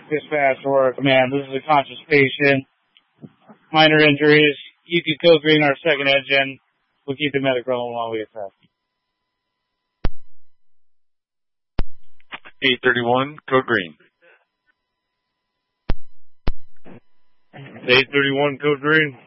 Dispatch work, man. This is a conscious patient. Minor injuries. You could code green our second engine. We'll keep the medic rolling while we assess. 831, code green. 831, code green.